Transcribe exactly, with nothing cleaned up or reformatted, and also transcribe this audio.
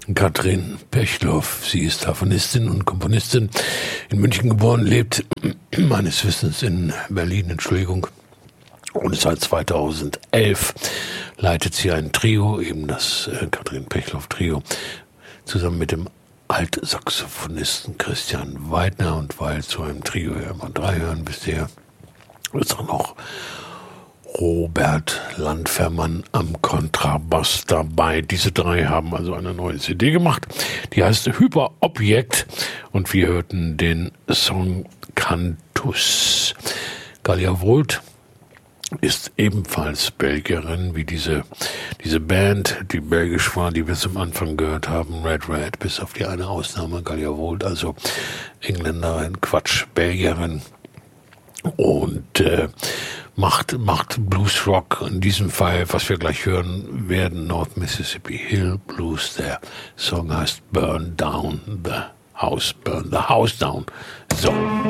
Katrin Pechloff. Sie ist Harfenistin und Komponistin, in München geboren, lebt meines Wissens in Berlin, Entschuldigung. Und seit zweitausendelf leitet sie ein Trio, eben das äh, Katrin Pechloff Trio, zusammen mit dem Altsaxophonisten Christian Weidner. Und weil zu einem Trio ja immer drei hören bisher, ist auch noch Robert Landfermann am Kontrabass dabei. Diese drei haben also eine neue C D gemacht, die heißt Hyperobjekt, und wir hörten den Song Cantus. Galia Volt ist ebenfalls Belgierin, wie diese, diese Band, die belgisch war, die wir zum Anfang gehört haben, Red Red, bis auf die eine Ausnahme, Galia Volt, also Engländerin, Quatsch, Belgierin, und äh, macht, macht Bluesrock, in diesem Fall, was wir gleich hören werden, North Mississippi Hill Blues. Der Song heißt Burn Down the House, Burn the House Down. So.